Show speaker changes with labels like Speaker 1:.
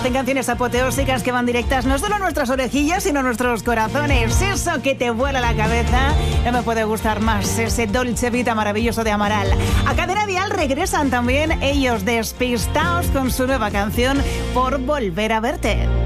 Speaker 1: Hacen canciones apoteósicas que van directas no solo a nuestras orejillas, sino a nuestros corazones. Eso que te vuela la cabeza. No me puede gustar más ese Dolce Vita maravilloso de Amaral. A Cadena Dial regresan también ellos, Despistaos, con su nueva canción Por Volver a Verte.